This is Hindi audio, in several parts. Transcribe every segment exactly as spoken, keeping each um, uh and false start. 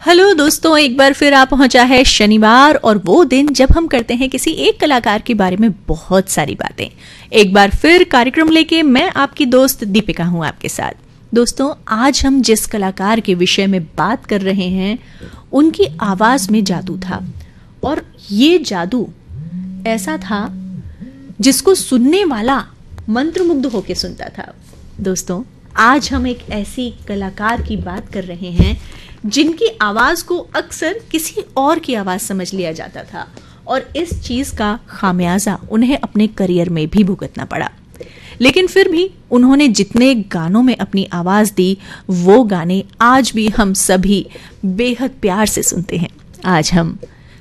हेलो दोस्तों, एक बार फिर आ पहुंचा है शनिवार और वो दिन जब हम करते हैं किसी एक कलाकार के बारे में बहुत सारी बातें। एक बार फिर कार्यक्रम लेके मैं आपकी दोस्त दीपिका हूं आपके साथ। दोस्तों, आज हम जिस कलाकार के विषय में बात कर रहे हैं उनकी आवाज में जादू था, और ये जादू ऐसा था जिसको सुनने वाला मंत्रमुग्ध होके सुनता था। दोस्तों, आज हम एक ऐसी कलाकार की बात कर रहे हैं जिनकी आवाज को अक्सर किसी और की आवाज समझ लिया जाता था, और इस चीज का खामियाजा उन्हें अपने करियर में भी भुगतना पड़ा। लेकिन फिर भी उन्होंने जितने गानों में अपनी आवाज दी, वो गाने आज भी हम सभी बेहद प्यार से सुनते हैं। आज हम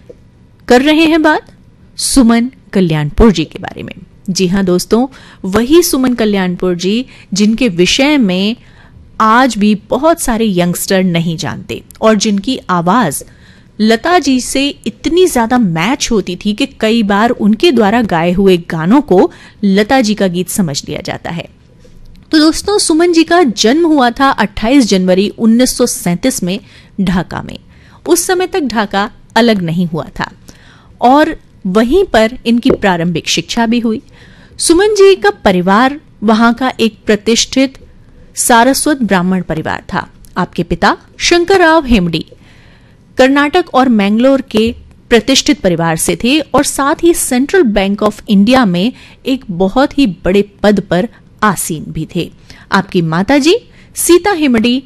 कर रहे हैं बात सुमन कल्याणपुर जी के बारे में। जी हाँ दोस्तों, वही सुमन कल्याणपुर जी जिनके विषय में आज भी बहुत सारे यंगस्टर नहीं जानते, और जिनकी आवाज लता जी से इतनी ज्यादा मैच होती थी कि कई बार उनके द्वारा गाए हुए गानों को लता जी का गीत समझ लिया जाता है। तो दोस्तों, सुमन जी का जन्म हुआ था अट्ठाईस जनवरी उन्नीस सौ सैंतीस में ढाका में। उस समय तक ढाका अलग नहीं हुआ था और वहीं पर इनकी प्रारंभिक शिक्षा भी हुई। सुमन जी का परिवार वहां का एक प्रतिष्ठित सारस्वत ब्राह्मण परिवार था। आपके पिता शंकरराव हेमडी कर्नाटक और मैंगलोर के प्रतिष्ठित परिवार से थे, और साथ ही सेंट्रल बैंक ऑफ इंडिया में एक बहुत ही बड़े पद पर आसीन भी थे। आपकी माताजी सीता हेमडी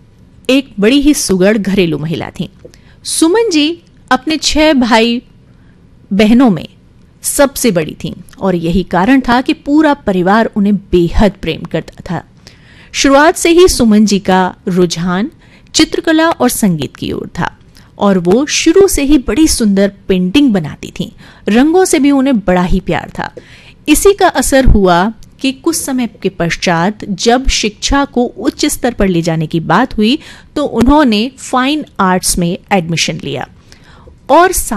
एक बड़ी ही सुगढ़ घरेलू महिला थी। सुमन जी अपने छह भाई बहनों में सबसे बड़ी थी, और यही कारण था कि पूरा परिवार उन्हें बेहद प्रेम करता था। शुरुआत से ही सुमन जी का रुझान चित्रकला और संगीत की ओर था, और वो शुरू से ही बड़ी सुंदर पेंटिंग बनाती थीं। रंगों से भी उन्हें बड़ा ही प्यार था। इसी का असर हुआ कि कुछ समय के पश्चात जब शिक्षा को उच्च स्तर पर ले जाने की बात हुई तो उन्होंने फाइन आर्ट्स में एडमिशन लिया, और